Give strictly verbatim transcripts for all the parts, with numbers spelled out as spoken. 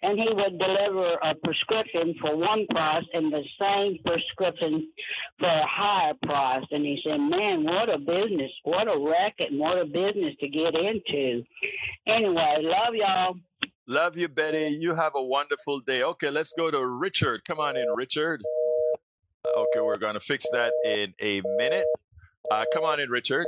and he would deliver a prescription for one price and the same prescription for a higher price. And he said, man, what a business, what a racket, and what a business to get into. Anyway, love y'all. Love you, Betty. You have a wonderful day. Okay, let's go to Richard. Come on in, Richard. Okay, we're going to fix that in a minute. Uh, come on in, Richard.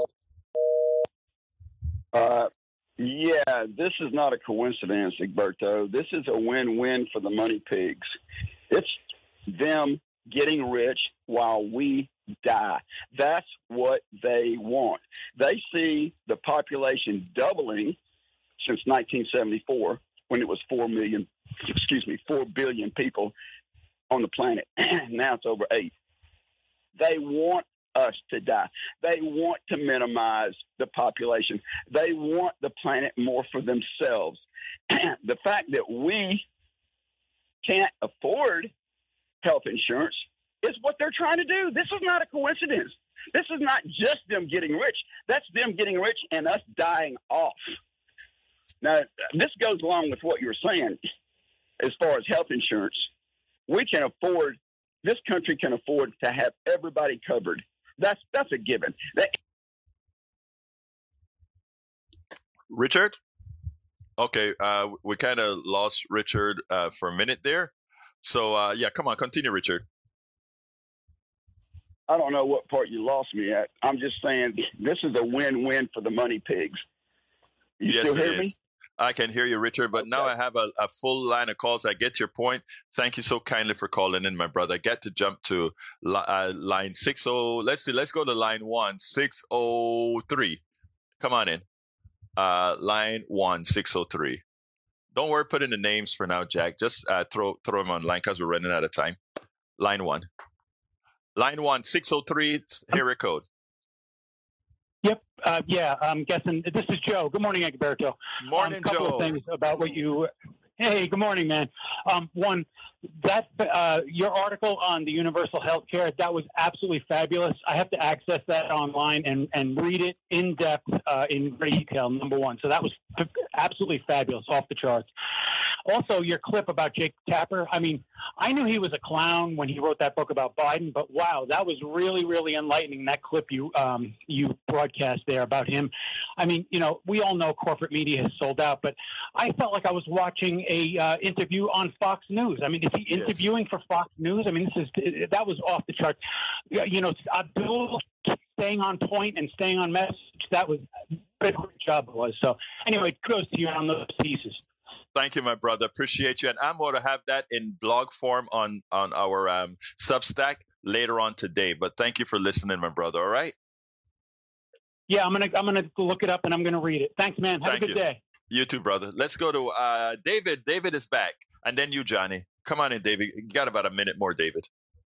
Uh, yeah, this is not a coincidence, Egberto. This is a win-win for the money pigs. It's them getting rich while we die. That's what they want. They see the population doubling since nineteen seventy-four, when it was four million, excuse me, four billion people on the planet. Now it's over eight. They want us to die. They want to minimize the population. They want the planet more for themselves. The fact that we can't afford health insurance is what they're trying to do. This is not a coincidence. This is not just them getting rich. That's them getting rich and us dying off. Now, this goes along with what you're saying as far as health insurance. We can afford, this country can afford to have everybody covered. That's that's a given. That- Richard? Okay, uh, we kind of lost Richard uh, for a minute there. So, uh, yeah, come on, continue, Richard. I don't know what part you lost me at. I'm just saying this is a win-win for the money pigs. You yes, still hear it me? is. I can hear you, Richard, but okay. Now I have a, a full line of calls. I get your point. Thank you so kindly for calling in, my brother. I get to jump to uh, line six oh. Let's see. Let's go to line one, six oh three. Come on in. Uh, line one, six oh three. Don't worry, put in the names for now, Jack. Just uh, throw throw them online because we're running out of time. Line one. Line one, six oh three, area code. Yep. Uh, yeah, I'm guessing this is Joe. Good morning, Egberto. Morning, um, a couple Joe. Of things about what you. Hey, good morning, man. Um, one, that uh, your article on the universal health care, that was absolutely fabulous. I have to access that online and, and read it in depth, uh, in great detail. Number one, so that was f- absolutely fabulous, off the charts. Also, your clip about Jake Tapper. I mean, I knew he was a clown when he wrote that book about Biden, but wow, that was really, really enlightening. That clip you um, you broadcast there about him. I mean, you know, we all know corporate media has sold out, but I felt like I was watching a uh, interview on Fox News. I mean, is he interviewing yes. for Fox News? I mean, this is that was off the charts. You know, Abdul staying on point and staying on message. That was a great job it was. So anyway, kudos to you on those pieces. Thank you, my brother. Appreciate you. And I'm going to have that in blog form on, on our um, Substack later on today. But thank you for listening, my brother. All right? Yeah, I'm going to I'm gonna look it up and I'm going to read it. Thanks, man. Have thank a good you. day. You too, brother. Let's go to uh, David. David is back. And then you, Johnny. Come on in, David. You got about a minute more, David.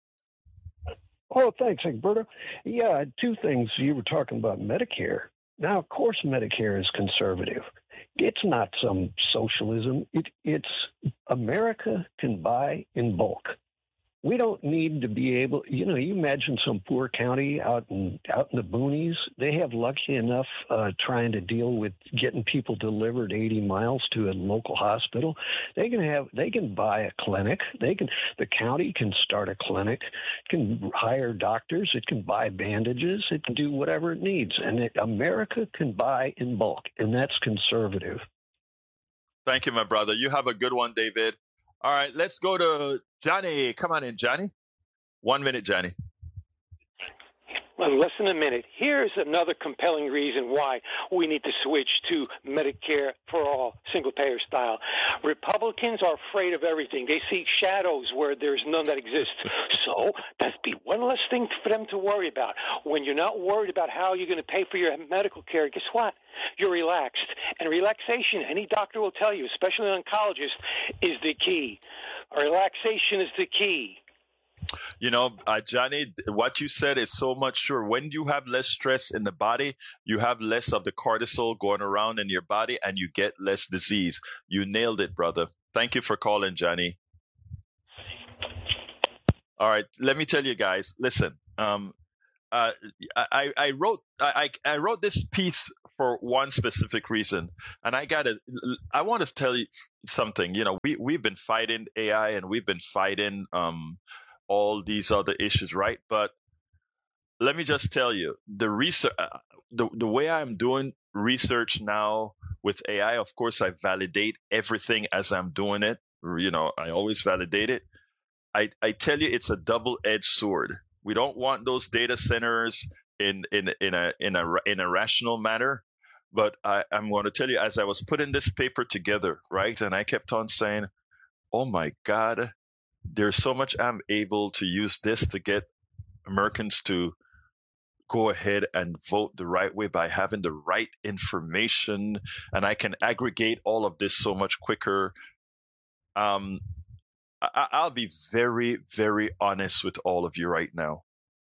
Oh, thanks, Egberto. Yeah, two things. You were talking about Medicare. Now, of course, Medicare is conservative. It's not some socialism. It, it's America can buy in bulk. We don't need to be able, you know, you imagine some poor county out in out in the boonies. They have lucky enough uh, trying to deal with getting people delivered eighty miles to a local hospital. They can have, they can buy a clinic. They can, the county can start a clinic, can hire doctors. It can buy bandages. It can do whatever it needs. And it, America can buy in bulk, and that's conservative. Thank you, my brother. You have a good one, David. All right, let's go to Johnny. Come on in, Johnny. One minute, Johnny. Well, less than a minute. Here's another compelling reason why we need to switch to Medicare for all, single-payer style. Republicans are afraid of everything. They see shadows where there's none that exist. So that'd be one less thing for them to worry about. When you're not worried about how you're going to pay for your medical care, guess what? You're relaxed. And relaxation, any doctor will tell you, especially an oncologist, is the key. Relaxation is the key. You know, uh, Johnny, what you said is so much true. When you have less stress in the body, you have less of the cortisol going around in your body and you get less disease. You nailed it, brother. Thank you for calling, Johnny. All right, let me tell you guys, listen, um, uh, I, I wrote I, I wrote this piece for one specific reason. And I got to, I want to tell you something. You know, we, we've been fighting A I and we've been fighting um, all these other issues, right? But let me just tell you, the research, uh, the, the way I'm doing research now with A I, of course, I validate everything as I'm doing it. You know, I always validate it. I, I tell you, it's a double-edged sword. We don't want those data centers in in in a in a in a rational manner. But I, I'm going to tell you, as I was putting this paper together, right, and I kept on saying, "Oh my God, there's so much I'm able to use this to get Americans to go ahead and vote the right way by having the right information, and I can aggregate all of this so much quicker." Um, I, I'll be very, very honest with all of you right now.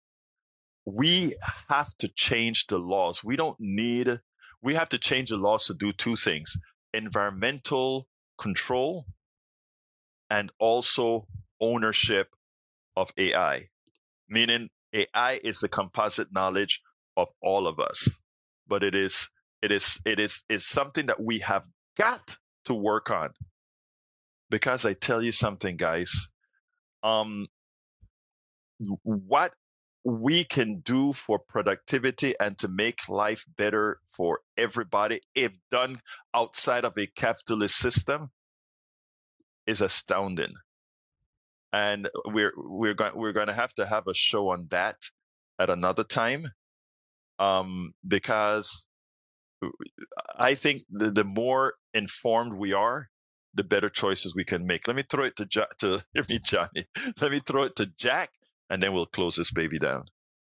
We have to change the laws. We don't need, we have to change the laws to do two things: environmental control and also ownership of A I. Meaning A I is the composite knowledge of all of us, but it is, it is, it is, it's something that we have got to work on. Because I tell you something, guys, um, what we can do for productivity and to make life better for everybody, if done outside of a capitalist system, is astounding. And we're we're going we're going to have to have a show on that at another time, um, because I think the, the more informed we are, the better choices we can make. Let me throw it to jo- to hear me, Johnny. Let me throw it to Jack, and then we'll close this baby down.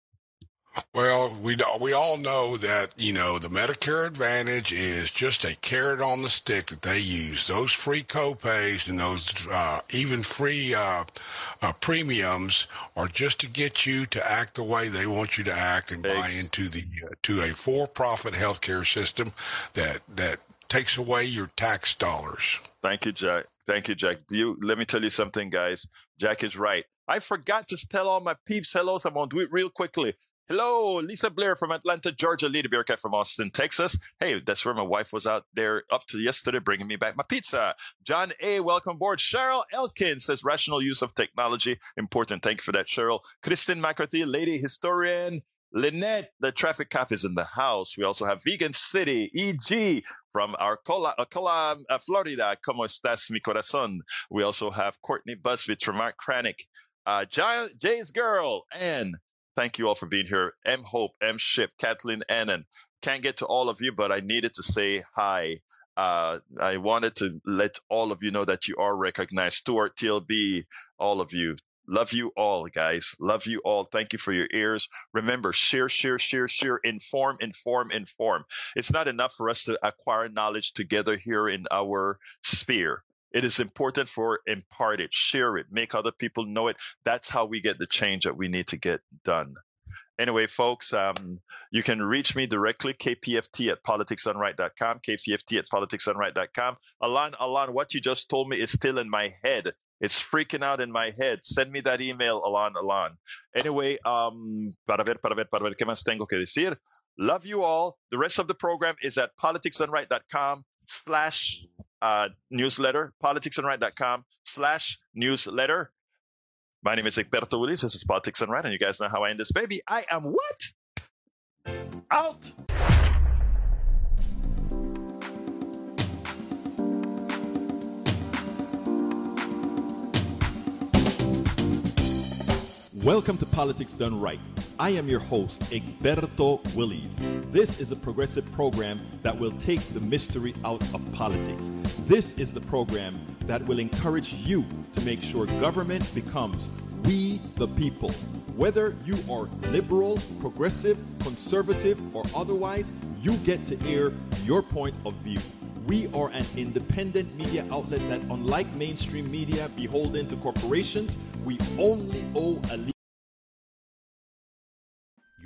Well, we we all know that, you know, the Medicare Advantage is just a carrot on the stick that they use. Those free copays and those uh, even free uh, uh, premiums are just to get you to act the way they want you to act and buy into the uh, to a for-profit healthcare system that that takes away your tax dollars. Thank you, Jack. Thank you, Jack. Do you, let me tell you something, guys. Jack is right. I forgot to tell all my peeps hello, so I'm going to do it real quickly. Hello, Lisa Blair from Atlanta, Georgia. Lady Bearcat from Austin, Texas. Hey, that's where my wife was out there up to yesterday bringing me back my pizza. John A., welcome aboard. Cheryl Elkin says rational use of technology, important. Thank you for that, Cheryl. Kristen McCarthy, lady historian. Lynette, the traffic cop, is in the house. We also have Vegan City, E G, from our Cola, Cola uh, Florida. ¿Cómo estás, mi corazón? We also have Courtney Busvich from Mark Kranick, uh, Jay's Girl, and thank you all for being here. M. Hope, M. Ship, Kathleen Annan. Can't get to all of you, but I needed to say hi. Uh, I wanted to let all of you know that you are recognized. Stuart, T L B, all of you. Love you all, guys. Love you all. Thank you for your ears. Remember, share, share, share, share, inform, inform, inform. It's not enough for us to acquire knowledge together here in our sphere. It is important for impart it, share it, make other people know it. That's how we get the change that we need to get done. Anyway, folks, um, you can reach me directly, K P F T at politics done right dot com, K P F T at politics done right dot com. Alan, Alan, what you just told me is still in my head. It's freaking out in my head. Send me that email, Alan, Alan. Anyway, um, para ver, para ver, para ver, ¿qué más tengo que decir? Love you all. The rest of the program is at politics done right dot com slash uh, newsletter, politics done right dot com slash newsletter. My name is Egberto Willis. This is Politics Done Right, and you guys know how I end this baby. I am what? Out. Welcome to Politics Done Right. I am your host, Egberto Willis. This is a progressive program that will take the mystery out of politics. This is the program that will encourage you to make sure government becomes we the people. Whether you are liberal, progressive, conservative, or otherwise, you get to air your point of view. We are an independent media outlet that, unlike mainstream media beholden to corporations, we only owe a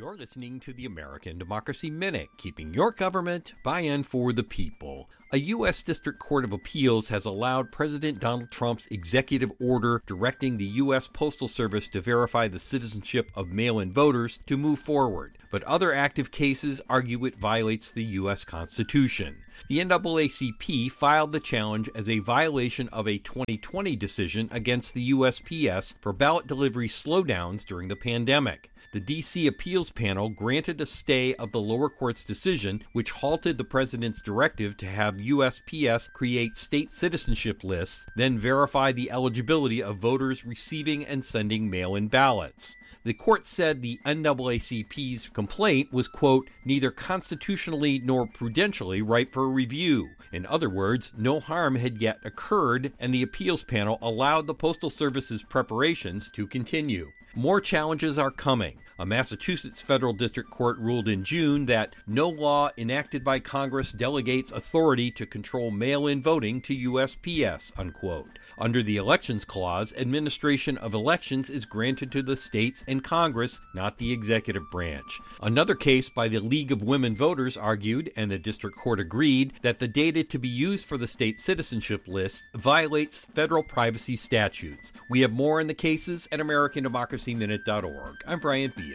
You're listening to the American Democracy Minute, keeping your government by and for the people. A U S District Court of Appeals has allowed President Donald Trump's executive order directing the U S Postal Service to verify the citizenship of mail-in voters to move forward, but other active cases argue it violates the U S Constitution. The N double A C P filed the challenge as a violation of a twenty twenty decision against the U S P S for ballot delivery slowdowns during the pandemic. The D C Appeals Panel granted a stay of the lower court's decision, which halted the president's directive to have U S P S create state citizenship lists, then verify the eligibility of voters receiving and sending mail-in ballots. The court said the N double A C P's complaint was, quote, neither constitutionally nor prudentially ripe for review. In other words, no harm had yet occurred, and the appeals panel allowed the Postal Service's preparations to continue. More challenges are coming. A Massachusetts federal district court ruled in June that no law enacted by Congress delegates authority to control mail-in voting to U S P S, unquote. Under the Elections Clause, administration of elections is granted to the states and Congress, not the executive branch. Another case by the League of Women Voters argued, and the district court agreed, that the data to be used for the state citizenship list violates federal privacy statutes. We have more in the cases at American Democracy Minute dot org. I'm Brian Beal.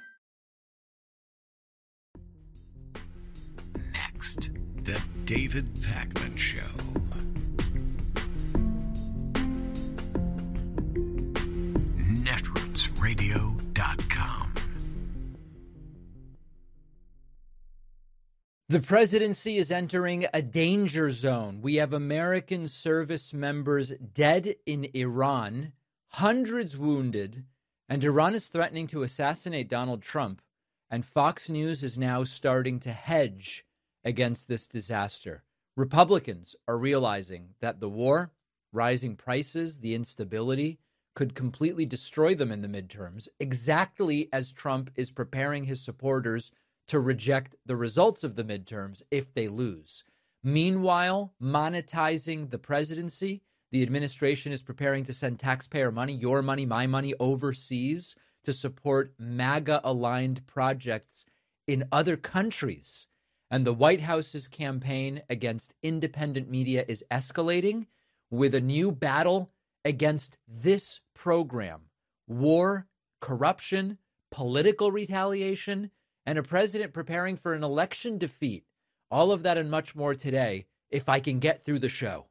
Next, The David Pakman Show. netroots radio dot com. The presidency is entering a danger zone. We have American service members dead in Iran, hundreds wounded, and Iran is threatening to assassinate Donald Trump, and Fox News is now starting to hedge against this disaster. Republicans are realizing that the war, rising prices, the instability could completely destroy them in the midterms, exactly as Trump is preparing his supporters to reject the results of the midterms if they lose. Meanwhile, monetizing the presidency, the administration is preparing to send taxpayer money, your money, my money, overseas to support MAGA-aligned projects in other countries. And the White House's campaign against independent media is escalating with a new battle against this program. War, corruption, political retaliation, and a president preparing for an election defeat. All of that and much more today, if I can get through the show.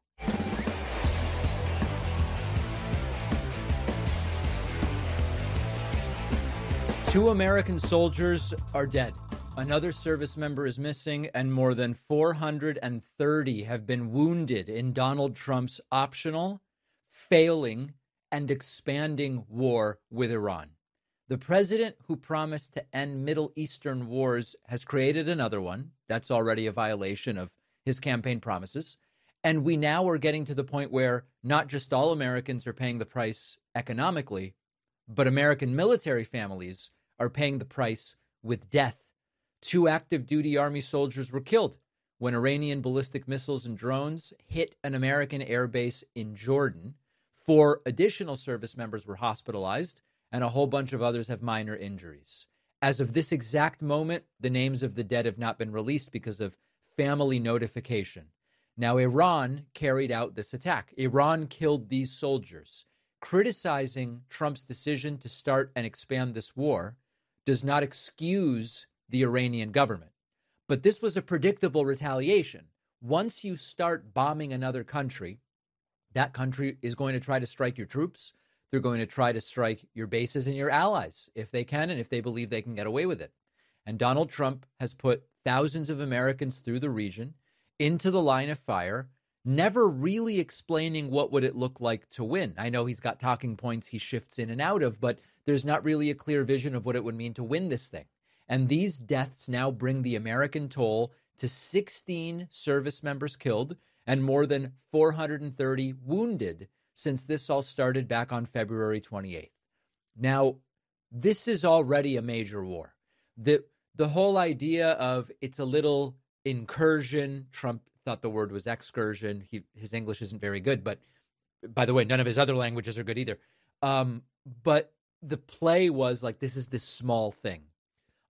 Two American soldiers are dead. Another service member is missing, and more than four hundred thirty have been wounded in Donald Trump's optional, failing, and expanding war with Iran. The president who promised to end Middle Eastern wars has created another one. That's already a violation of his campaign promises. And we now are getting to the point where not just all Americans are paying the price economically, but American military families are paying the price with death. Two active duty Army soldiers were killed when Iranian ballistic missiles and drones hit an American airbase in Jordan. Four additional service members were hospitalized, and a whole bunch of others have minor injuries. As of this exact moment, the names of the dead have not been released because of family notification. Now, Iran carried out this attack. Iran killed these soldiers. Criticizing Trump's decision to start and expand this war does not excuse the Iranian government. But this was a predictable retaliation. Once you start bombing another country, that country is going to try to strike your troops. They're going to try to strike your bases and your allies if they can and if they believe they can get away with it. And Donald Trump has put thousands of Americans through the region into the line of fire, never really explaining what would it look like to win. I know he's got talking points he shifts in and out of, but there's not really a clear vision of what it would mean to win this thing. And these deaths now bring the American toll to sixteen service members killed and more than four hundred thirty wounded since this all started back on February twenty-eighth. Now, this is already a major war. The, the whole idea of it's a little incursion, Trump thought the word was excursion. He, his English isn't very good, but by the way, none of his other languages are good either. Um, but the play was like, this is this small thing.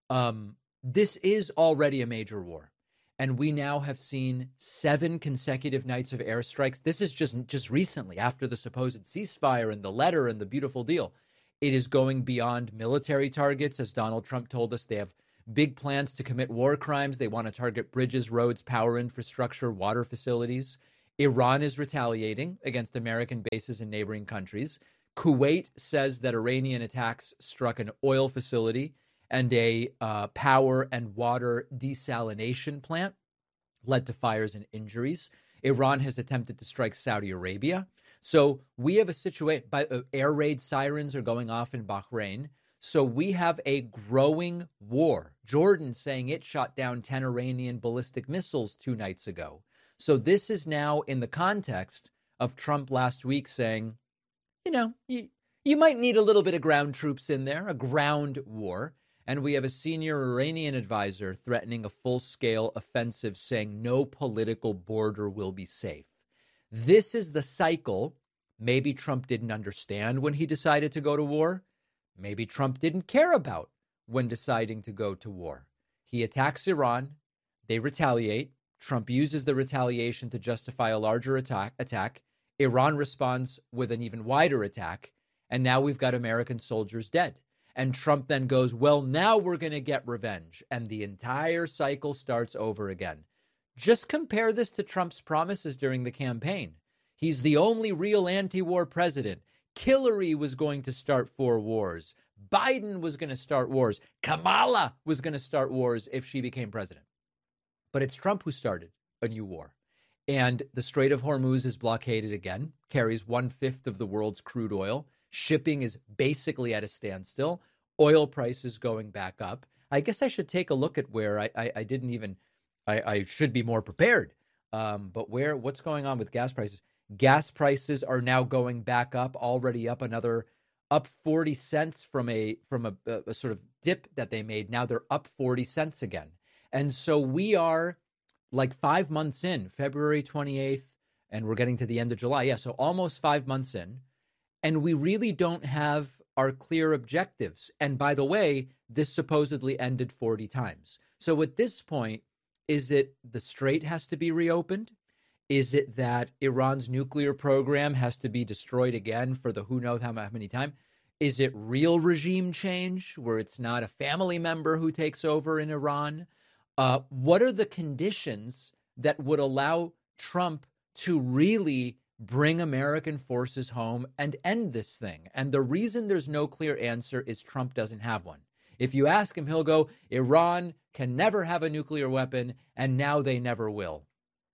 Um, this is already a major war. And we now have seen seven consecutive nights of airstrikes. This is just, just recently after the supposed ceasefire and the letter and the beautiful deal. It is going beyond military targets. As Donald Trump told us, they have big plans to commit war crimes. They want to target bridges, roads, power infrastructure, water facilities. Iran is retaliating against American bases in neighboring countries. Kuwait says that Iranian attacks struck an oil facility and a uh, power and water desalination plant, led to fires and injuries. Iran has attempted to strike Saudi Arabia. So we have a situation, uh, air raid sirens are going off in Bahrain. So we have a growing war. Jordan saying it shot down ten Iranian ballistic missiles two nights ago. So this is now in the context of Trump last week saying, you know, you, you might need a little bit of ground troops in there, a ground war. And we have a senior Iranian advisor threatening a full-scale offensive, saying no political border will be safe. This is the cycle. Maybe Trump didn't understand when he decided to go to war. Maybe Trump didn't care about when deciding to go to war. He attacks Iran. They retaliate. Trump uses the retaliation to justify a larger attack. attack. Iran responds with an even wider attack. And now we've got American soldiers dead. And Trump then goes, well, now we're going to get revenge. And the entire cycle starts over again. Just compare this to Trump's promises during the campaign. He's the only real anti-war president. Hillary was going to start four wars. Biden was going to start wars. Kamala was going to start wars if she became president. But it's Trump who started a new war. And the Strait of Hormuz is blockaded again, carries one-fifth of the world's crude oil. Shipping is basically at a standstill. Oil prices going back up. I guess I should take a look at where I, I, I didn't even, I, I should be more prepared. Um, but where, what's going on with gas prices? Gas prices are now going back up, already up another, up forty cents from a, from a, a, a sort of dip that they made. Now they're up forty cents again. And so we are like five months in, February twenty-eighth, and we're getting to the end of July. Yeah, so almost five months in. And we really don't have our clear objectives. And by the way, this supposedly ended forty times. So at this point, is it the Strait has to be reopened? Is it that Iran's nuclear program has to be destroyed again for the who knows how many times? Is it real regime change where it's not a family member who takes over in Iran? Uh, what are the conditions that would allow Trump to really bring American forces home and end this thing? And the reason there's no clear answer is Trump doesn't have one. If you ask him, he'll go, Iran can never have a nuclear weapon, and now they never will.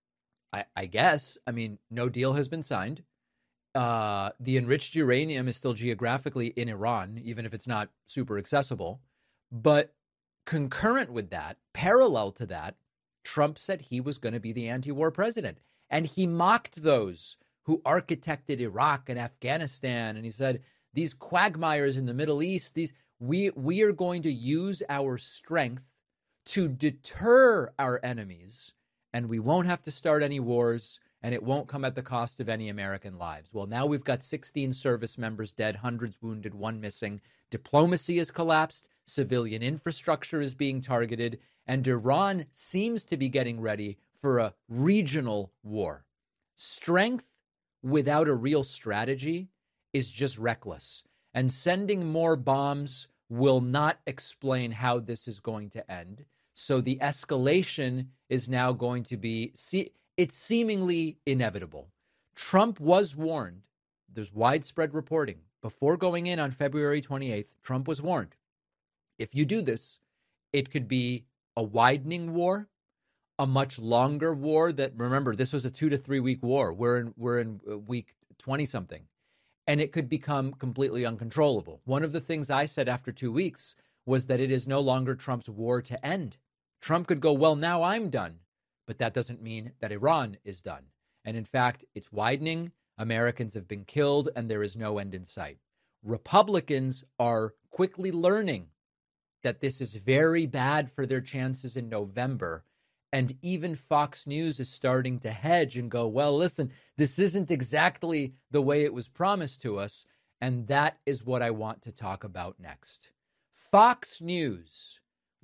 I, I guess, I mean, no deal has been signed. Uh, the enriched uranium is still geographically in Iran, even if it's not super accessible. But concurrent with that, parallel to that, Trump said he was going to be the anti-war president. And he mocked those who architected Iraq and Afghanistan. And he said, these quagmires in the Middle East, these we we are going to use our strength to deter our enemies, and we won't have to start any wars, and it won't come at the cost of any American lives. Well, now we've got sixteen service members dead, hundreds wounded, one missing. Diplomacy has collapsed. Civilian infrastructure is being targeted, and Iran seems to be getting ready for a regional war. Strength without a real strategy is just reckless. And sending more bombs will not explain how this is going to end. So the escalation is now going to be, see, it's seemingly inevitable. Trump was warned. There's widespread reporting. Before going in on February twenty-eighth, Trump was warned. If you do this, it could be a widening war, a much longer war that, remember, this was a two to three week war. We're in, we're in week twenty something. And it could become completely uncontrollable. One of the things I said after two weeks was that it is no longer Trump's war to end. Trump could go, well, now I'm done. But that doesn't mean that Iran is done. And in fact, it's widening. Americans have been killed, and there is no end in sight. Republicans are quickly learning that this is very bad for their chances in November. And even Fox News is starting to hedge and go, well, listen, this isn't exactly the way it was promised to us. And that is what I want to talk about next. Fox News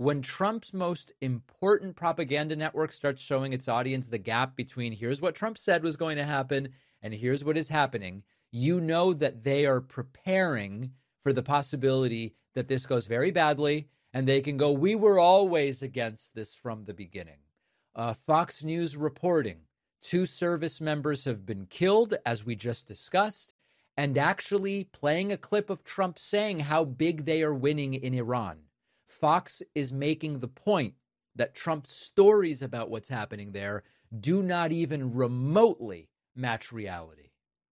when Trump's most important propaganda network starts showing its audience the gap between here's what Trump said was going to happen and here's what is happening, you know that they are preparing for the possibility that this goes very badly and they can go, we were always against this from the beginning. Uh, Fox News reporting, two service members have been killed, as we just discussed, and actually playing a clip of Trump saying how big they are winning in Iran. Fox is making the point that Trump's stories about what's happening there do not even remotely match reality.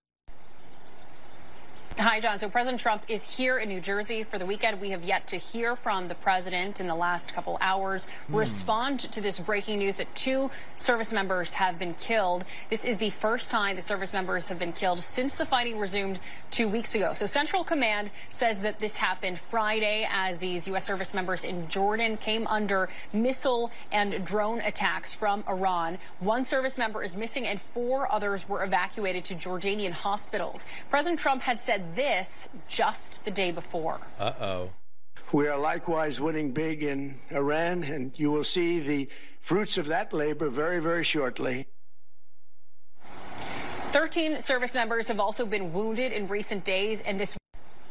Hi, John. So President Trump is here in New Jersey for the weekend. We have yet to hear from the president in the last couple hours mm. respond to this breaking news that two service members have been killed. This is the first time the service members have been killed since the fighting resumed two weeks ago. So Central Command says that this happened Friday as these U S service members in Jordan came under missile and drone attacks from Iran. One service member is missing and four others were evacuated to Jordanian hospitals. President Trump had said this just the day before. Uh-oh. We are likewise winning big in Iran, and you will see the fruits of that labor very, very shortly. thirteen service members have also been wounded in recent days, and this...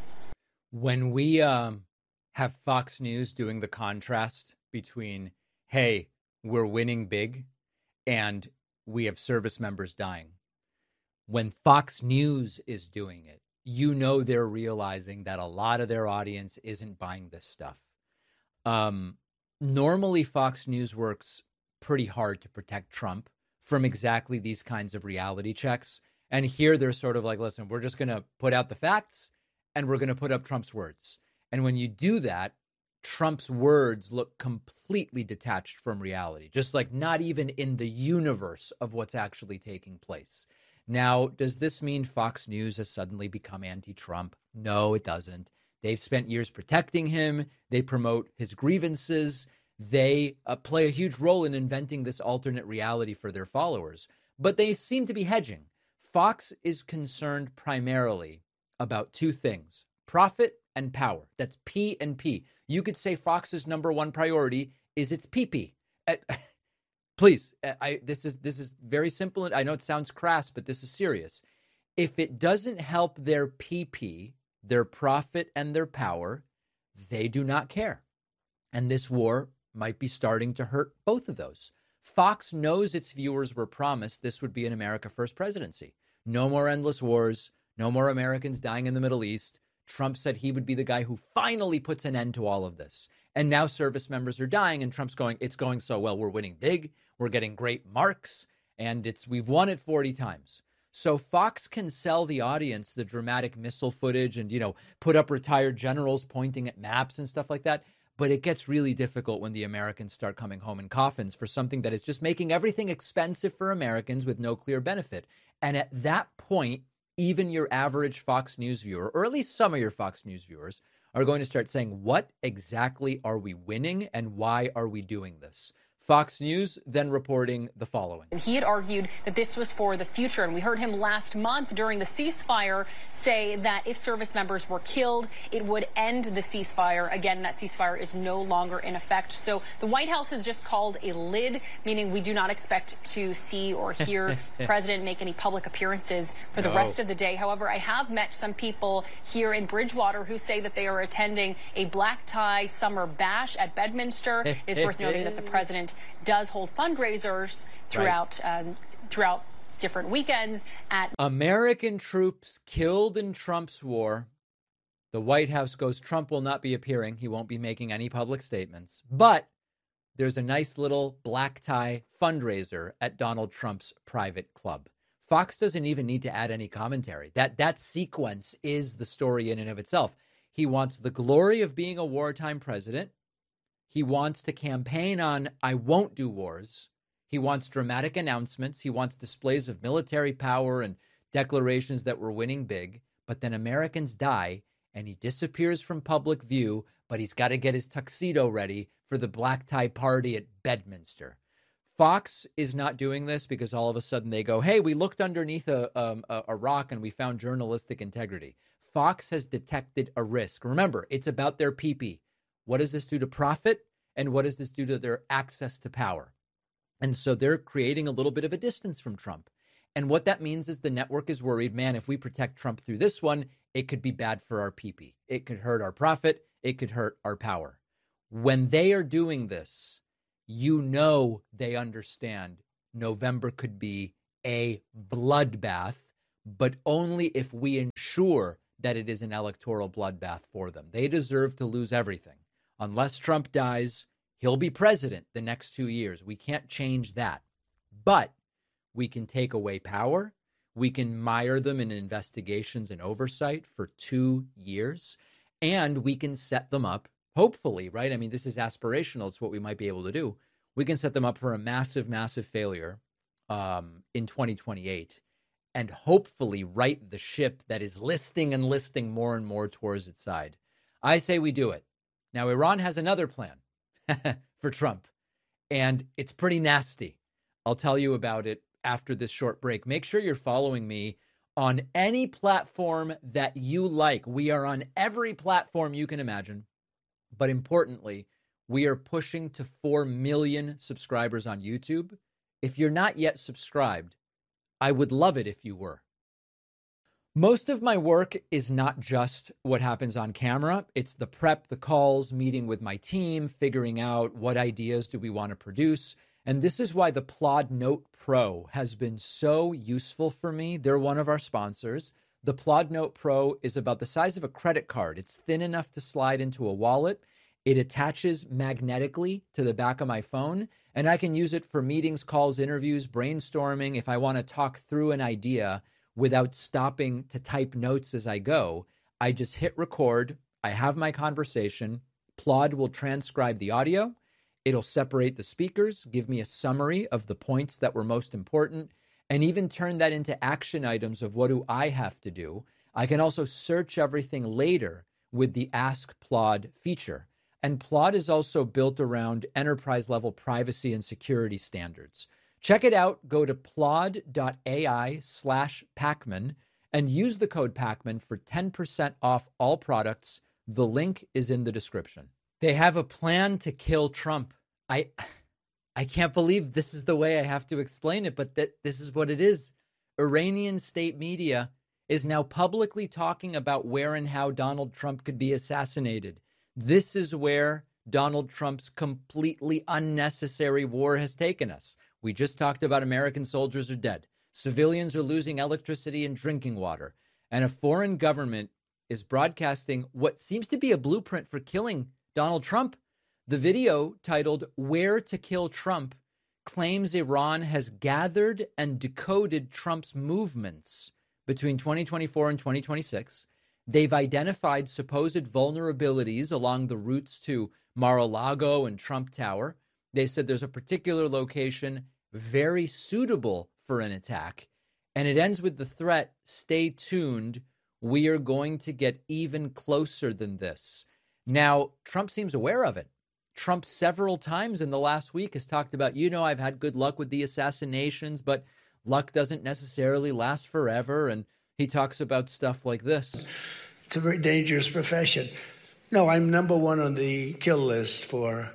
When we um, have Fox News doing the contrast between, hey, we're winning big, and we have service members dying, when Fox News is doing it, you know they're realizing that a lot of their audience isn't buying this stuff. Um, normally, Fox News works pretty hard to protect Trump from exactly these kinds of reality checks. And here they're sort of like, listen, we're just going to put out the facts and we're going to put up Trump's words. And when you do that, Trump's words look completely detached from reality, just like not even in the universe of what's actually taking place. Now, does this mean Fox News has suddenly become anti-Trump? No, it doesn't. They've spent years protecting him. They promote his grievances. They uh, play a huge role in inventing this alternate reality for their followers. But they seem to be hedging. Fox is concerned primarily about two things, profit and power. That's P and P. You could say Fox's number one priority is its P P. Uh, Please, I, this is this is very simple. I know it sounds crass, but this is serious. If it doesn't help their P P, their profit and their power, they do not care. And this war might be starting to hurt both of those. Fox knows its viewers were promised this would be an America First presidency. No more endless wars, no more Americans dying in the Middle East. Trump said he would be the guy who finally puts an end to all of this. And now service members are dying and Trump's going, it's going so well. We're winning big. We're getting great marks and it's we've won it forty times. So Fox can sell the audience the dramatic missile footage and, you know, put up retired generals pointing at maps and stuff like that. But it gets really difficult when the Americans start coming home in coffins for something that is just making everything expensive for Americans with no clear benefit. And at that point, even your average Fox News viewer, or at least some of your Fox News viewers, are going to start saying, what exactly are we winning and why are we doing this? Fox News then reporting the following. He had argued that this was for the future, and we heard him last month during the ceasefire say that if service members were killed, it would end the ceasefire. Again, that ceasefire is no longer in effect. So the White House has just called a lid, meaning we do not expect to see or hear the president make any public appearances for the no. rest of the day. However, I have met some people here in Bridgewater who say that they are attending a black tie summer bash at Bedminster. It's worth noting that the president does hold fundraisers throughout right. um, throughout different weekends at American troops killed in Trump's war. The White House goes, Trump will not be appearing. He won't be making any public statements. But there's a nice little black tie fundraiser at Donald Trump's private club. Fox doesn't even need to add any commentary. That that sequence is the story in and of itself. He wants the glory of being a wartime president. He wants to campaign on, I won't do wars. He wants dramatic announcements. He wants displays of military power and declarations that we're winning big. But then Americans die and he disappears from public view, but he's got to get his tuxedo ready for the black tie party at Bedminster. Fox is not doing this because all of a sudden they go, hey, we looked underneath a, um, a, a rock and we found journalistic integrity. Fox has detected a risk. Remember, it's about their P P. What does this do to profit? And what does this do to their access to power? And so they're creating a little bit of a distance from Trump. And what that means is the network is worried, man, if we protect Trump through this one, it could be bad for our P P. It could hurt our profit. It could hurt our power. When they are doing this, you know they understand November could be a bloodbath, but only if we ensure that it is an electoral bloodbath for them. They deserve to lose everything. Unless Trump dies, he'll be president the next two years. We can't change that. But we can take away power. We can mire them in investigations and oversight for two years. And we can set them up, hopefully, right? I mean, this is aspirational. It's what we might be able to do. We can set them up for a massive, massive failure um, in twenty twenty-eight and hopefully right the ship that is listing and listing more and more towards its side. I say we do it. Now, Iran has another plan for Trump, and it's pretty nasty. I'll tell you about it after this short break. Make sure you're following me on any platform that you like. We are on every platform you can imagine. But importantly, we are pushing to four million subscribers on YouTube. If you're not yet subscribed, I would love it if you were. Most of my work is not just what happens on camera. It's the prep, the calls, meeting with my team, figuring out what ideas do we want to produce. And this is why the Plod Note Pro has been so useful for me. They're one of our sponsors. The Plod Note Pro is about the size of a credit card. It's thin enough to slide into a wallet. It attaches magnetically to the back of my phone, and I can use it for meetings, calls, interviews, brainstorming. If I want to talk through an idea without stopping to type notes as I go, I just hit record. I have my conversation. Plod will transcribe the audio. It'll separate the speakers, give me a summary of the points that were most important, and even turn that into action items of what do I have to do. I can also search everything later with the Ask Plod feature. And Plod is also built around enterprise-level privacy and security standards. Check it out. Go to plod.ai slash Pacman and use the code Pacman for ten percent off all products. The link is in the description. They have a plan to kill Trump. I I can't believe this is the way I have to explain it, but that this is what it is. Iranian state media is now publicly talking about where and how Donald Trump could be assassinated. This is where Donald Trump's completely unnecessary war has taken us. We just talked about American soldiers are dead. Civilians are losing electricity and drinking water. And a foreign government is broadcasting what seems to be a blueprint for killing Donald Trump. The video, titled Where to Kill Trump, claims Iran has gathered and decoded Trump's movements between twenty twenty-four and twenty twenty-six. They've identified supposed vulnerabilities along the routes to Mar-a-Lago and Trump Tower. They said there's a particular location very suitable for an attack. And it ends with the threat, stay tuned, we are going to get even closer than this. Now, Trump seems aware of it. Trump several times in the last week has talked about, you know, I've had good luck with the assassinations, but luck doesn't necessarily last forever. And he talks about stuff like this. It's a very dangerous profession. No, I'm number one on the kill list for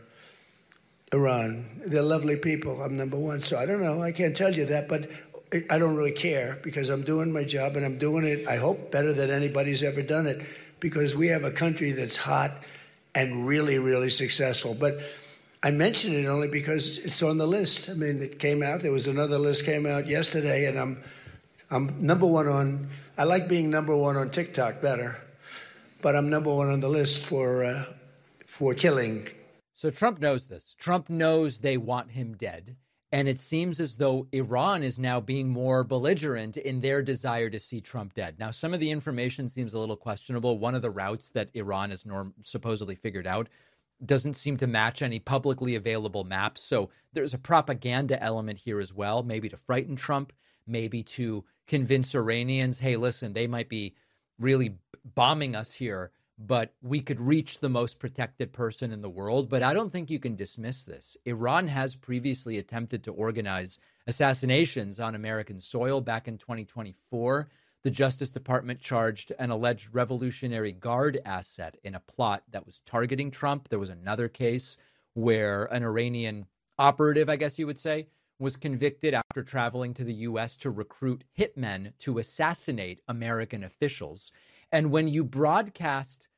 Iran. They're lovely people. I'm number one. So I don't know. I can't tell you that, but I don't really care because I'm doing my job and I'm doing it, I hope, better than anybody's ever done it because we have a country that's hot and really, really successful. But I mention it only because it's on the list. I mean, it came out. There was another list came out yesterday, and I'm I'm number one on, I like being number one on TikTok better, but I'm number one on the list for uh, for killing. So Trump knows this. Trump knows they want him dead. And it seems as though Iran is now being more belligerent in their desire to see Trump dead. Now, some of the information seems a little questionable. One of the routes that Iran has norm- supposedly figured out doesn't seem to match any publicly available maps. So there's a propaganda element here as well, maybe to frighten Trump, maybe to convince Iranians, hey, listen, they might be really bombing us here, but we could reach the most protected person in the world. But I don't think you can dismiss this. Iran has previously attempted to organize assassinations on American soil back in twenty twenty-four. The Justice Department charged an alleged Revolutionary Guard asset in a plot that was targeting Trump. There was another case where an Iranian operative, I guess you would say, was convicted after traveling to the U S to recruit hitmen to assassinate American officials. And when you broadcast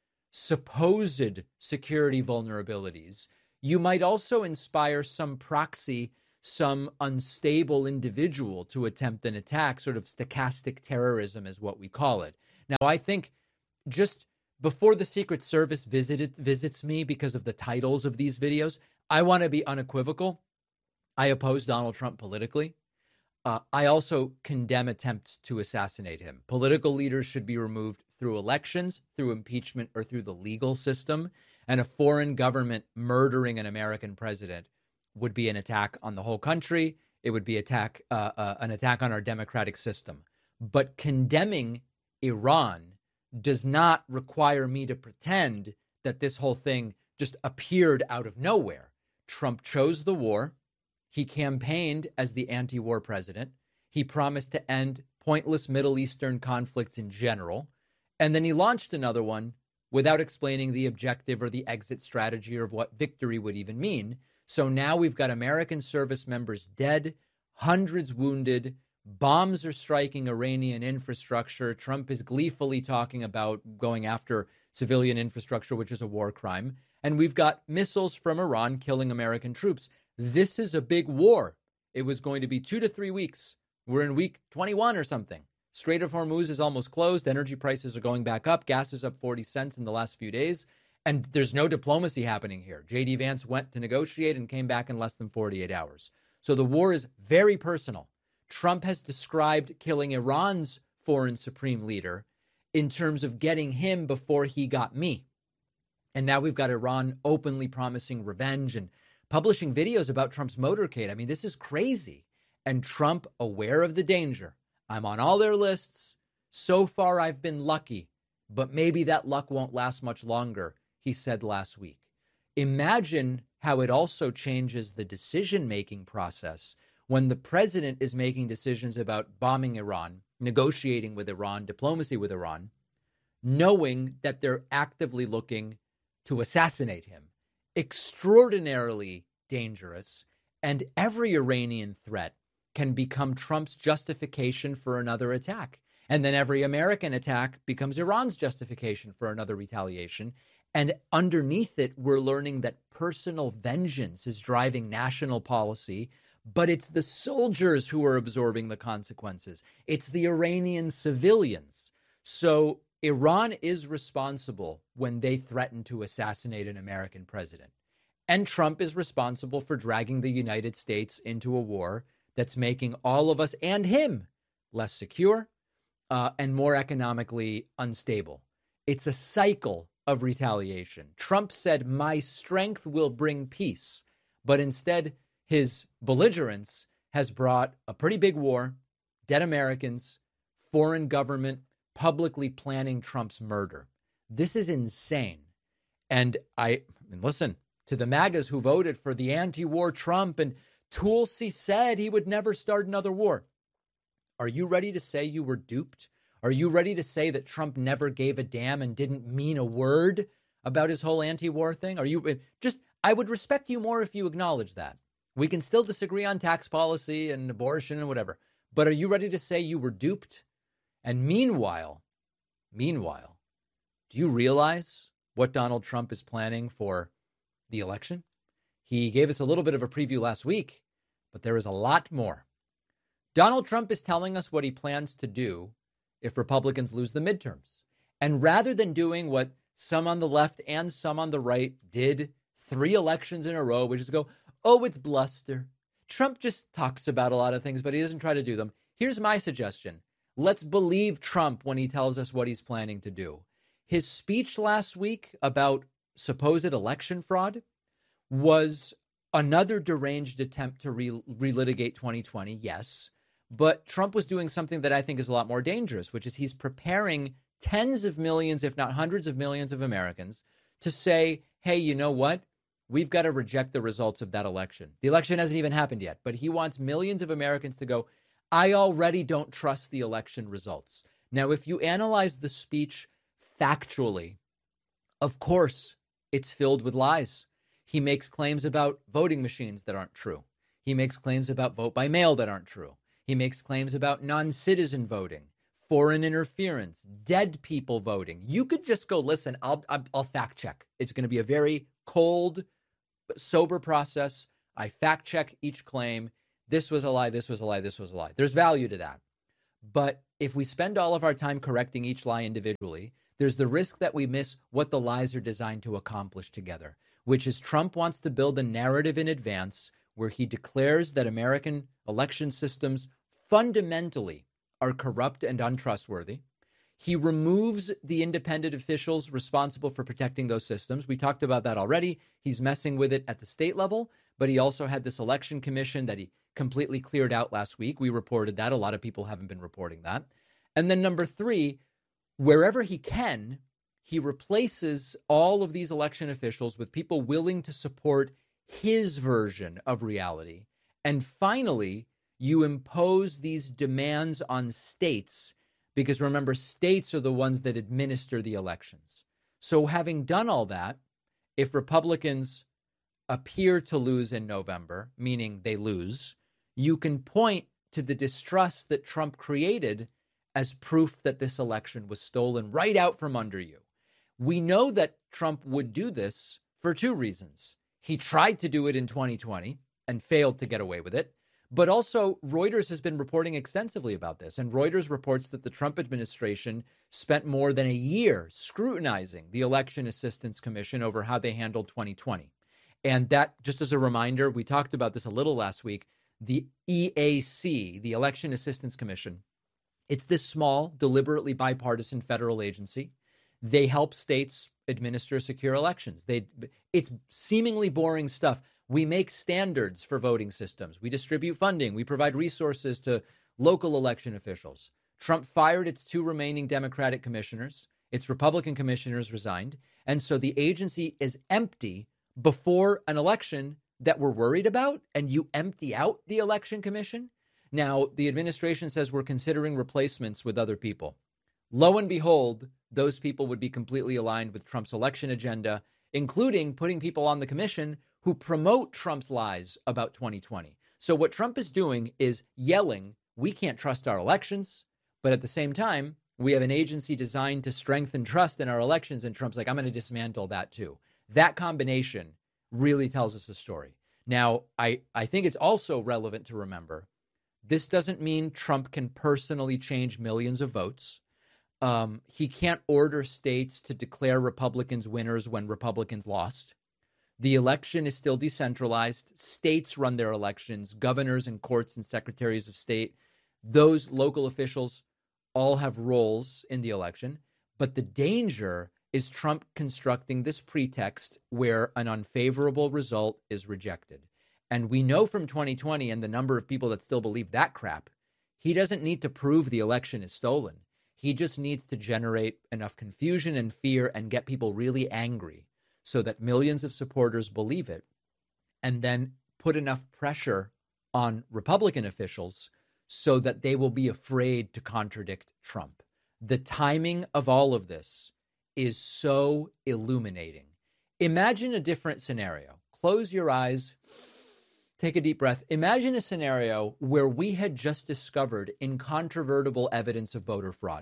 supposed security vulnerabilities, you might also inspire some proxy, some unstable individual to attempt an attack. Sort of stochastic terrorism is what we call it. Now, I think just before the Secret Service visited, visits me because of the titles of these videos, I want to be unequivocal. I oppose Donald Trump politically. Uh, I also condemn attempts to assassinate him. Political leaders should be removed through elections, through impeachment, or through the legal system. And a foreign government murdering an American president would be an attack on the whole country. It would be attack uh, uh, an attack on our democratic system. But condemning Iran does not require me to pretend that this whole thing just appeared out of nowhere. Trump chose the war. He campaigned as the anti-war president. He promised to end pointless Middle Eastern conflicts in general. And then he launched another one without explaining the objective or the exit strategy or what victory would even mean. So now we've got American service members dead, hundreds wounded, bombs are striking Iranian infrastructure. Trump is gleefully talking about going after civilian infrastructure, which is a war crime. And we've got missiles from Iran killing American troops. This is a big war. It was going to be two to three weeks. We're in week twenty-one or something. Strait of Hormuz is almost closed. Energy prices are going back up. Gas is up forty cents in the last few days. And there's no diplomacy happening here. J D Vance went to negotiate and came back in less than forty-eight hours. So the war is very personal. Trump has described killing Iran's foreign supreme leader in terms of getting him before he got me. And now we've got Iran openly promising revenge and publishing videos about Trump's motorcade. I mean, this is crazy. And Trump, aware of the danger. I'm on all their lists. So far, I've been lucky, but maybe that luck won't last much longer, he said last week. Imagine how it also changes the decision-making process when the president is making decisions about bombing Iran, negotiating with Iran, diplomacy with Iran, knowing that they're actively looking to assassinate him. Extraordinarily dangerous, and every Iranian threat can become Trump's justification for another attack. And then every American attack becomes Iran's justification for another retaliation. And underneath it, we're learning that personal vengeance is driving national policy, but it's the soldiers who are absorbing the consequences. It's the Iranian civilians. So Iran is responsible when they threaten to assassinate an American president. And Trump is responsible for dragging the United States into a war that's making all of us and him less secure uh, and more economically unstable. It's a cycle of retaliation. Trump said, my strength will bring peace. But instead, his belligerence has brought a pretty big war, dead Americans, foreign government publicly planning Trump's murder. This is insane. And I and listen to the MAGAs who voted for the anti-war Trump, and Tulsi said he would never start another war. Are you ready to say you were duped? Are you ready to say that Trump never gave a damn and didn't mean a word about his whole anti-war thing? Are you just, I would respect you more if you acknowledge that. We can still disagree on tax policy and abortion and whatever, but are you ready to say you were duped? And meanwhile, meanwhile, do you realize what Donald Trump is planning for the election? He gave us a little bit of a preview last week, but there is a lot more. Donald Trump is telling us what he plans to do if Republicans lose the midterms. And rather than doing what some on the left and some on the right did three elections in a row, which is go, oh, it's bluster. Trump just talks about a lot of things, but he doesn't try to do them. Here's my suggestion. Let's believe Trump when he tells us what he's planning to do. His speech last week about supposed election fraud was another deranged attempt to re- relitigate twenty twenty, yes. But Trump was doing something that I think is a lot more dangerous, which is he's preparing tens of millions, if not hundreds of millions of Americans to say, hey, you know what? We've got to reject the results of that election. The election hasn't even happened yet, but he wants millions of Americans to go, I already don't trust the election results. Now, if you analyze the speech factually, of course, it's filled with lies. He makes claims about voting machines that aren't true. He makes claims about vote by mail that aren't true. He makes claims about non-citizen voting, foreign interference, dead people voting. You could just go listen. I'll, I'll, I'll fact check. It's going to be a very cold, sober process. I fact check each claim. This was a lie. This was a lie. This was a lie. There's value to that. But if we spend all of our time correcting each lie individually, there's the risk that we miss what the lies are designed to accomplish together, which is Trump wants to build a narrative in advance where he declares that American election systems fundamentally are corrupt and untrustworthy. He removes the independent officials responsible for protecting those systems. We talked about that already. He's messing with it at the state level, but he also had this election commission that he completely cleared out last week. We reported that. A lot of people haven't been reporting that. And then number three, wherever he can, he replaces all of these election officials with people willing to support his version of reality. And finally, you impose these demands on states, because remember, states are the ones that administer the elections. So having done all that, if Republicans appear to lose in November, meaning they lose, you can point to the distrust that Trump created as proof that this election was stolen right out from under you. We know that Trump would do this for two reasons. He tried to do it in twenty twenty and failed to get away with it. But also, Reuters has been reporting extensively about this. And Reuters reports that the Trump administration spent more than a year scrutinizing the Election Assistance Commission over how they handled twenty twenty. And that, just as a reminder, we talked about this a little last week, the E A C, the Election Assistance Commission, it's this small, deliberately bipartisan federal agency. They help states administer secure elections. They, it's seemingly boring stuff. We make standards for voting systems. We distribute funding. We provide resources to local election officials. Trump fired its two remaining Democratic commissioners. Its Republican commissioners resigned. And so the agency is empty before an election that we're worried about, and you empty out the election commission. Now, the administration says we're considering replacements with other people. Lo and behold, those people would be completely aligned with Trump's election agenda, including putting people on the commission who promote Trump's lies about twenty twenty. So what Trump is doing is yelling, we can't trust our elections, but at the same time, we have an agency designed to strengthen trust in our elections, and Trump's like, I'm going to dismantle that too. That combination really tells us a story. Now, I, I think it's also relevant to remember, this doesn't mean Trump can personally change millions of votes. Um, he can't order states to declare Republicans winners when Republicans lost. The election is still decentralized. States run their elections. Governors and courts and secretaries of state, those local officials all have roles in the election. But the danger is Trump constructing this pretext where an unfavorable result is rejected. And we know from twenty twenty and the number of people that still believe that crap, he doesn't need to prove the election is stolen. He just needs to generate enough confusion and fear and get people really angry so that millions of supporters believe it, and then put enough pressure on Republican officials so that they will be afraid to contradict Trump. The timing of all of this is so illuminating. Imagine a different scenario. Close your eyes, take a deep breath. Imagine a scenario where we had just discovered incontrovertible evidence of voter fraud.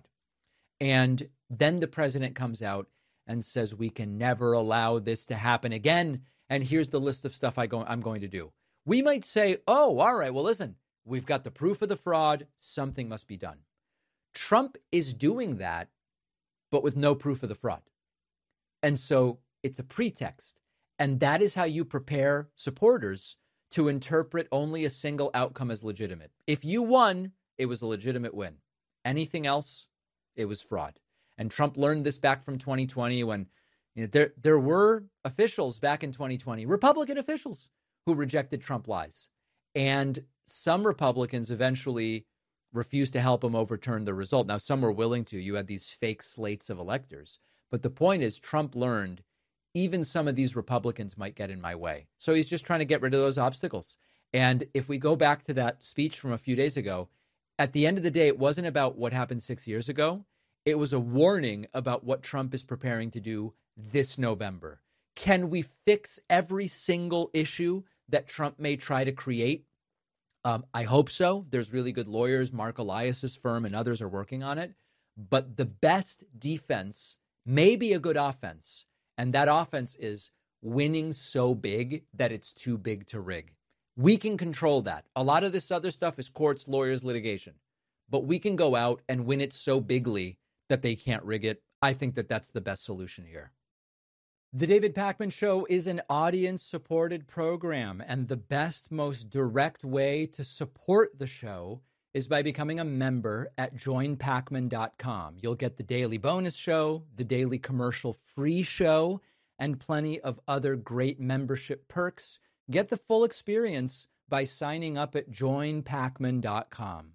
And then the president comes out and says, we can never allow this to happen again. And here's the list of stuff I go, I'm going to do. We might say, oh, all right, well, listen, we've got the proof of the fraud. Something must be done. Trump is doing that, but with no proof of the fraud. And so it's a pretext. And that is how you prepare supporters to interpret only a single outcome as legitimate. If you won, it was a legitimate win. Anything else, it was fraud. And Trump learned this back from twenty twenty when you know, there, there were officials back in twenty twenty, Republican officials, who rejected Trump lies. And some Republicans eventually refused to help him overturn the result. Now, some were willing to. You had these fake slates of electors. But the point is, Trump learned even some of these Republicans might get in my way. So he's just trying to get rid of those obstacles. And if we go back to that speech from a few days ago, at the end of the day, it wasn't about what happened six years ago. It was a warning about what Trump is preparing to do this November. Can we fix every single issue that Trump may try to create? Um, I hope so. There's really good lawyers. Mark Elias's firm and others are working on it. But the best defense may be a good offense. And that offense is winning so big that it's too big to rig. We can control that. A lot of this other stuff is courts, lawyers, litigation. But we can go out and win it so bigly that they can't rig it. I think that that's the best solution here. The David Pakman Show is an audience-supported program, and the best, most direct way to support the show is by becoming a member at join pakman dot com. You'll get the daily bonus show, the daily commercial-free show, and plenty of other great membership perks. Get the full experience by signing up at join pakman dot com.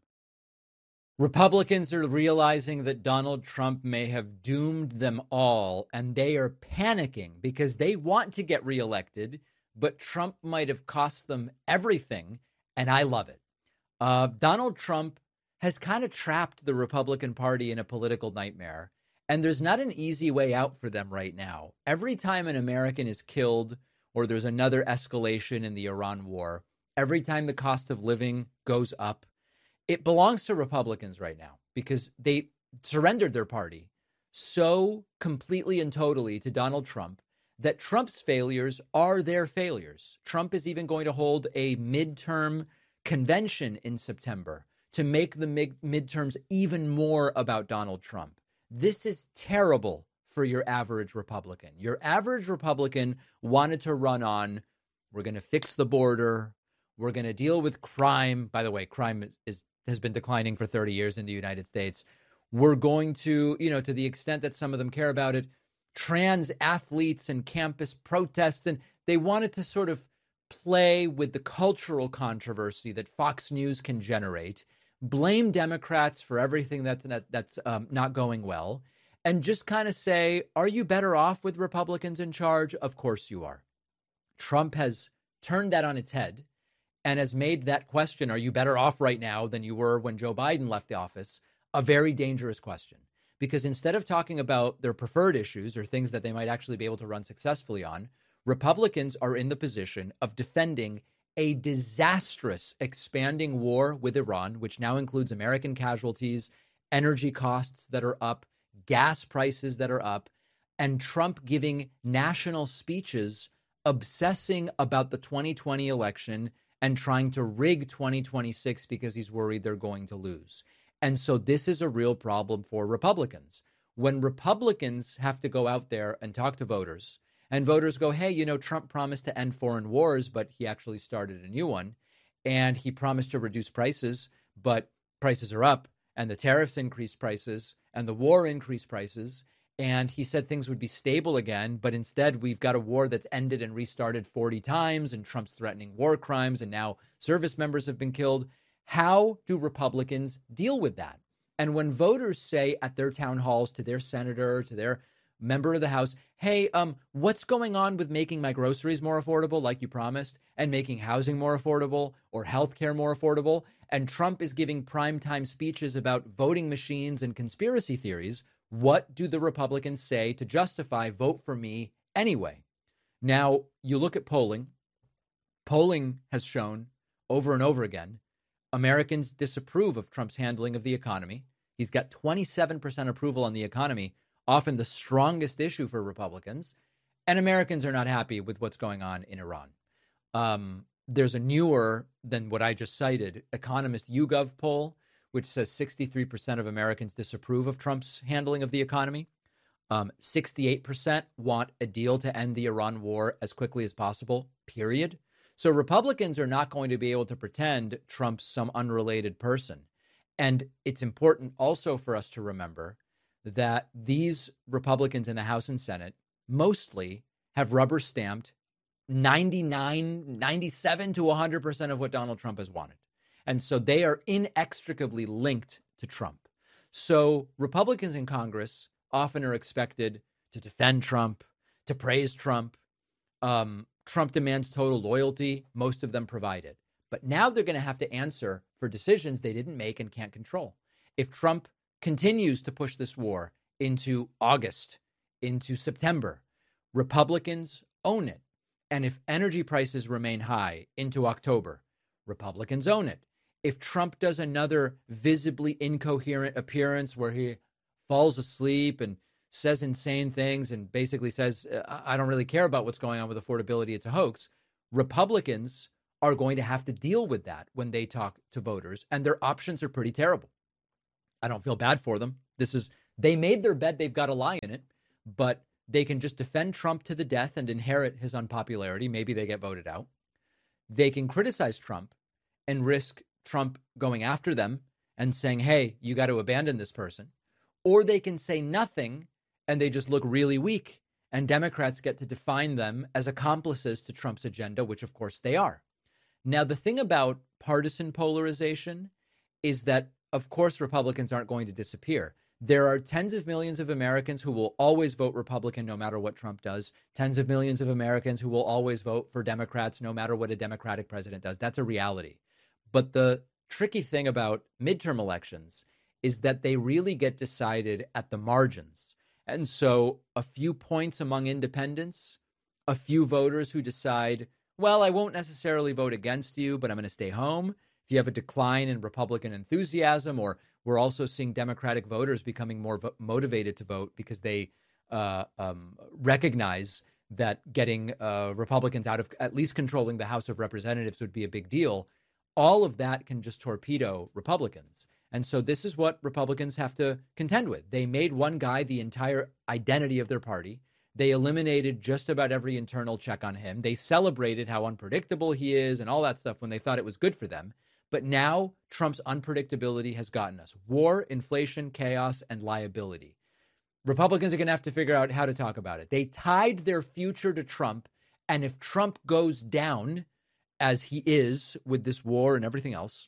Republicans are realizing that Donald Trump may have doomed them all, and they are panicking because they want to get reelected, but Trump might have cost them everything, and I love it. Uh, Donald Trump has kind of trapped the Republican Party in a political nightmare, and there's not an easy way out for them right now. Every time an American is killed or there's another escalation in the Iran war, every time the cost of living goes up, it belongs to Republicans right now because they surrendered their party so completely and totally to Donald Trump that Trump's failures are their failures. Trump is even going to hold a midterm convention in September to make the mid- midterms even more about Donald Trump. This is terrible for your average Republican. Your average Republican wanted to run on, we're going to fix the border, we're going to deal with crime. By the way, crime is, is has been declining for thirty years in the United States. We're going to, you know, to the extent that some of them care about it, trans athletes and campus protests. And they wanted to sort of play with the cultural controversy that Fox News can generate, blame Democrats for everything that's, that, that's um, not going well, and just kind of say, are you better off with Republicans in charge? Of course you are. Trump has turned that on its head and has made that question, are you better off right now than you were when Joe Biden left the office, a very dangerous question. Because instead of talking about their preferred issues or things that they might actually be able to run successfully on, Republicans are in the position of defending a disastrous expanding war with Iran, which now includes American casualties, energy costs that are up, gas prices that are up, and Trump giving national speeches obsessing about the twenty twenty election and trying to rig twenty twenty-six because he's worried they're going to lose. And so this is a real problem for Republicans. When Republicans have to go out there and talk to voters, and voters go, hey, you know, Trump promised to end foreign wars, but he actually started a new one. And he promised to reduce prices, but prices are up, and the tariffs increased prices, and the war increased prices. And he said things would be stable again, but instead we've got a war that's ended and restarted forty times, and Trump's threatening war crimes, and now service members have been killed. How do Republicans deal with that? And when voters say at their town halls to their senator, to their member of the House, hey, um, what's going on with making my groceries more affordable, like you promised, and making housing more affordable or healthcare more affordable, and Trump is giving primetime speeches about voting machines and conspiracy theories, what do the Republicans say to justify vote for me anyway? Now, you look at polling. Polling has shown over and over again, Americans disapprove of Trump's handling of the economy. He's got twenty-seven percent approval on the economy, often the strongest issue for Republicans. And Americans are not happy with what's going on in Iran. Um, there's a newer than what I just cited Economist YouGov poll, which says sixty-three percent of Americans disapprove of Trump's handling of the economy. Um, sixty-eight percent want a deal to end the Iran war as quickly as possible, period. So Republicans are not going to be able to pretend Trump's some unrelated person. And it's important also for us to remember that these Republicans in the House and Senate mostly have rubber stamped ninety-nine, ninety-seven to one hundred percent of what Donald Trump has wanted. And so they are inextricably linked to Trump. So Republicans in Congress often are expected to defend Trump, to praise Trump. Um, Trump demands total loyalty. Most of them provide it. But now they're going to have to answer for decisions they didn't make and can't control. If Trump continues to push this war into August, into September, Republicans own it. And if energy prices remain high into October, Republicans own it. If Trump does another visibly incoherent appearance where he falls asleep and says insane things and basically says, I don't really care about what's going on with affordability, it's a hoax, Republicans are going to have to deal with that when they talk to voters, and their options are pretty terrible. I don't feel bad for them. This is, they made their bed, they've got a lie in it, but they can just defend Trump to the death and inherit his unpopularity. Maybe they get voted out. They can criticize Trump and risk Trump going after them and saying, hey, you got to abandon this person. Or they can say nothing and they just look really weak. And Democrats get to define them as accomplices to Trump's agenda, which of course they are. Now, the thing about partisan polarization is that, of course, Republicans aren't going to disappear. There are tens of millions of Americans who will always vote Republican no matter what Trump does. Tens of millions of Americans who will always vote for Democrats no matter what a Democratic president does. That's a reality. But the tricky thing about midterm elections is that they really get decided at the margins. And so a few points among independents, a few voters who decide, well, I won't necessarily vote against you, but I'm going to stay home. If you have a decline in Republican enthusiasm, or we're also seeing Democratic voters becoming more vo- motivated to vote because they uh, um, recognize that getting uh, Republicans out of at least controlling the House of Representatives would be a big deal. All of that can just torpedo Republicans. And so this is what Republicans have to contend with. They made one guy the entire identity of their party. They eliminated just about every internal check on him. They celebrated how unpredictable he is and all that stuff when they thought it was good for them. But now Trump's unpredictability has gotten us war, inflation, chaos, and liability. Republicans are going to have to figure out how to talk about it. They tied their future to Trump. And if Trump goes down, as he is with this war and everything else,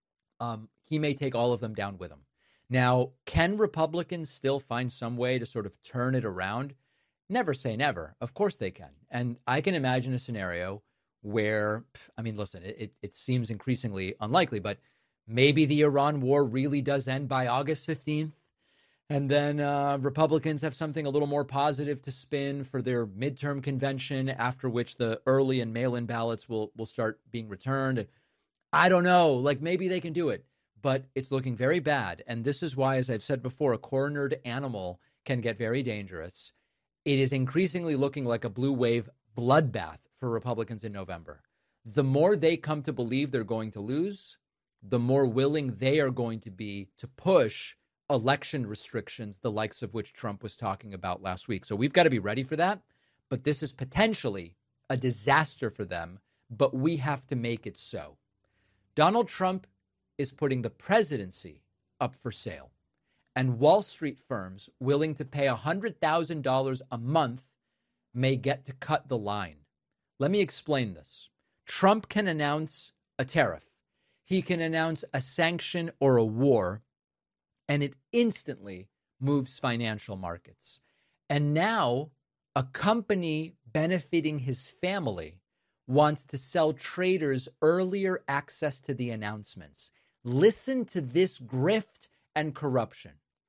um, he may take all of them down with him. Now, can Republicans still find some way to sort of turn it around? Never say never. Of course they can. And I can imagine a scenario where, I mean, listen, it, it seems increasingly unlikely, but maybe the Iran war really does end by August fifteenth. And then uh, Republicans have something a little more positive to spin for their midterm convention, after which the early and mail-in ballots will, will start being returned. And I don't know, like maybe they can do it, but it's looking very bad. And this is why, as I've said before, a cornered animal can get very dangerous. It is increasingly looking like a blue wave bloodbath for Republicans in November. The more they come to believe they're going to lose, the more willing they are going to be to push election restrictions, the likes of which Trump was talking about last week. So we've got to be ready for that. But this is potentially a disaster for them, but we have to make it so. Donald Trump is putting the presidency up for sale, and Wall Street firms willing to pay one hundred thousand dollars a month may get to cut the line. Let me explain this. Trump can announce a tariff. He can announce a sanction or a war, and it instantly moves financial markets. And now a company benefiting his family wants to sell traders earlier access to the announcements. Listen to this grift and corruption.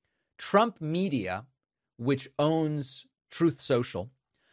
Trump Media, which owns Truth Social,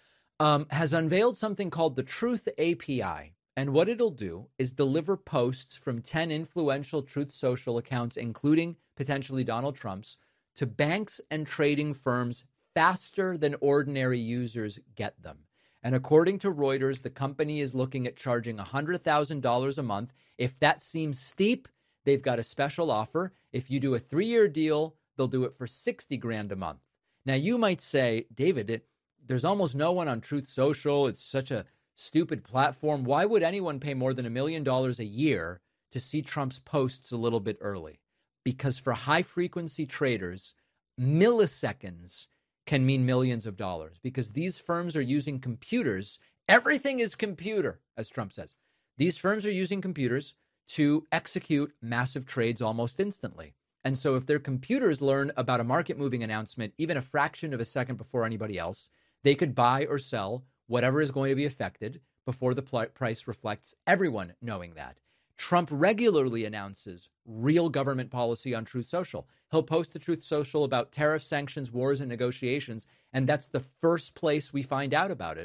um, has unveiled something called the Truth A P I. And what it'll do is deliver posts from ten influential Truth Social accounts, including potentially Donald Trump's, to banks and trading firms faster than ordinary users get them. And according to Reuters, the company is looking at charging one hundred thousand dollars a month. If that seems steep, they've got a special offer. If you do a three-year deal, they'll do it for sixty grand a month. Now, you might say, David, it, there's almost no one on Truth Social. It's such a stupid platform. Why would anyone pay more than a million dollars a year to see Trump's posts a little bit early? Because for high-frequency traders, milliseconds can mean millions of dollars, because these firms are using computers. Everything is computer, as Trump says. These firms are using computers to execute massive trades almost instantly. And so if their computers learn about a market-moving announcement even a fraction of a second before anybody else, they could buy or sell whatever is going to be affected before the pl- price reflects everyone knowing that. Trump regularly announces real government policy on Truth Social. He'll post to Truth Social about tariff sanctions, wars, and negotiations, and that's the first place we find out about it.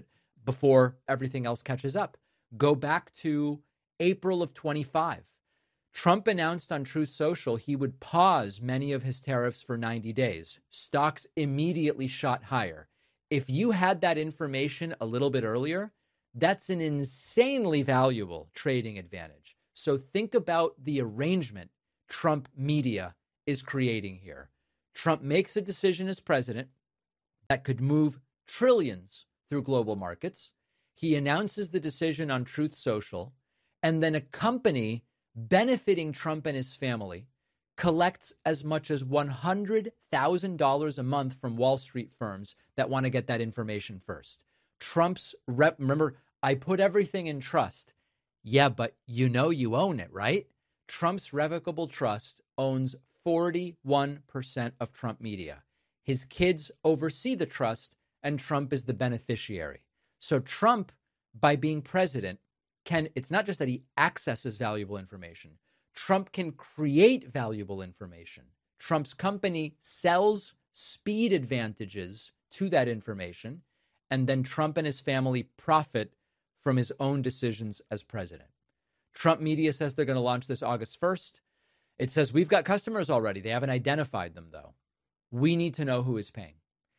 before everything else catches up. Go back to April of twenty-five. Trump announced on Truth Social he would pause many of his tariffs for ninety days. Stocks immediately shot higher. If you had that information a little bit earlier, that's an insanely valuable trading advantage. So think about the arrangement Trump media is creating here. Trump makes a decision as president that could move trillions through global markets. He announces the decision on Truth Social, and then a company benefiting Trump and his family collects as much as one hundred thousand dollars a month from Wall Street firms that want to get that information first. Trump's rep, remember, I put everything in trust. Yeah, but you know you own it, right? Trump's revocable trust owns forty-one percent of Trump Media. His kids oversee the trust, and Trump is the beneficiary. So Trump, by being president, can, it's not just that he accesses valuable information. Trump can create valuable information. Trump's company sells speed advantages to that information, and then Trump and his family profit from his own decisions as president. Trump Media says they're going to launch this August first. It says we've got customers already. They haven't identified them, though. We need to know who is paying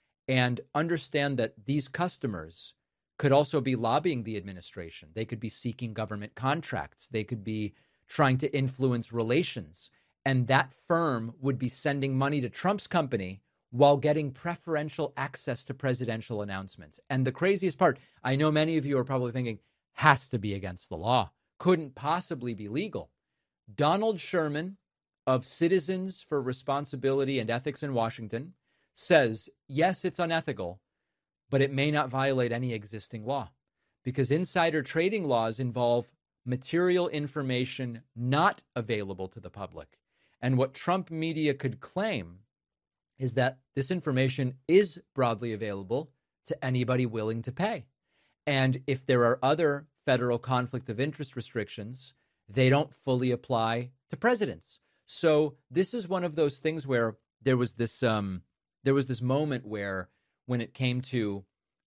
and understand that these customers could also be lobbying the administration. They could be seeking government contracts. They could be trying to influence relations. And that firm would be sending money to Trump's company while getting preferential access to presidential announcements. And the craziest part, I know many of you are probably thinking, has to be against the law, couldn't possibly be legal. Donald Sherman of Citizens for Responsibility and Ethics in Washington says, yes, it's unethical, but it may not violate any existing law because insider trading laws involve material information not available to the public. And what Trump Media could claim is that this information is broadly available to anybody willing to pay. And if there are other federal conflict of interest restrictions, they don't fully apply to presidents. So this is one of those things where there was this um, there was this moment where when it came to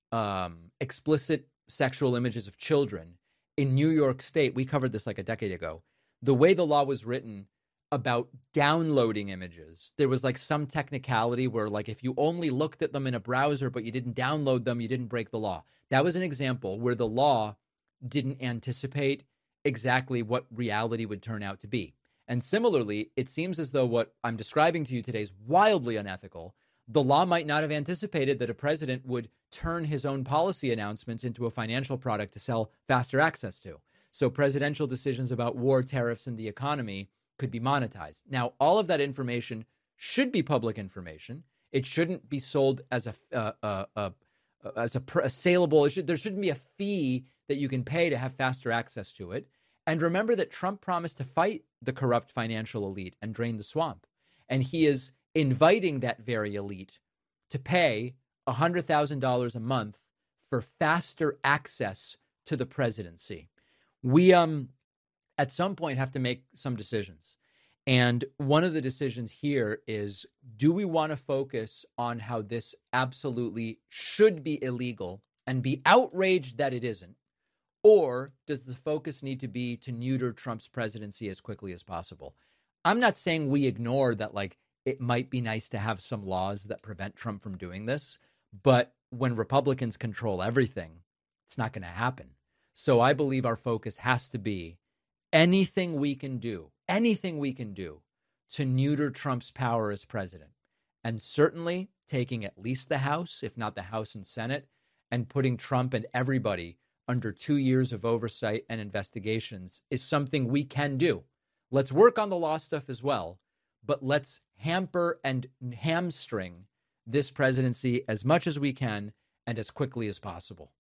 um, explicit sexual images of children in New York State, we covered this like a decade ago, the way the law was written about downloading images, there was like some technicality where like if you only looked at them in a browser but you didn't download them, you didn't break the law. That was an example where the law didn't anticipate exactly what reality would turn out to be. And similarly, it seems as though what I'm describing to you today is wildly unethical. The law might not have anticipated that a president would turn his own policy announcements into a financial product to sell faster access to. So presidential decisions about war, tariffs, and the economy could be monetized. Now, all of that information should be public information. It shouldn't be sold as a uh, uh, uh, as a, a saleable. It should, there shouldn't be a fee that you can pay to have faster access to it. And remember that Trump promised to fight the corrupt financial elite and drain the swamp. And he is inviting that very elite to pay one hundred thousand dollars a month for faster access to the presidency. We, um, at some point, have to make some decisions. And one of the decisions here is, do we want to focus on how this absolutely should be illegal and be outraged that it isn't? Or does the focus need to be to neuter Trump's presidency as quickly as possible? I'm not saying we ignore that, like, it might be nice to have some laws that prevent Trump from doing this. But when Republicans control everything, it's not going to happen. So I believe our focus has to be anything we can do, anything we can do to neuter Trump's power as president. And certainly taking at least the House, if not the House and Senate, and putting Trump and everybody under two years of oversight and investigations is something we can do. Let's work on the law stuff as well, but let's hamper and hamstring this presidency as much as we can and as quickly as possible.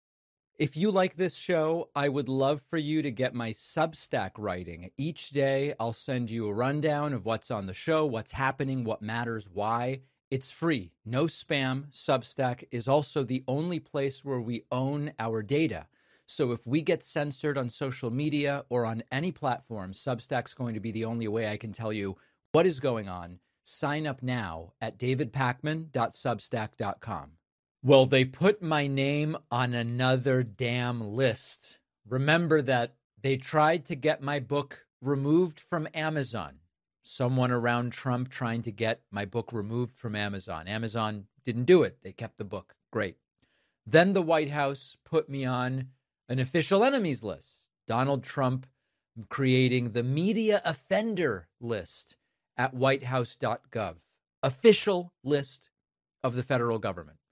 If you like this show, I would love for you to get my Substack writing. Each day, I'll send you a rundown of what's on the show, what's happening, what matters, why. It's free, no spam. Substack is also the only place where we own our data. So if we get censored on social media or on any platform, Substack's going to be the only way I can tell you what is going on. Sign up now at david pakman dot substack dot com. Well, they put my name on another damn list. Remember that they tried to get my book removed from Amazon. Someone around Trump trying to get my book removed from Amazon. Amazon didn't do it. They kept the book. Great. Then the White House put me on an official enemies list. Donald Trump creating the media offender list at white house dot gov. Official list of the federal government.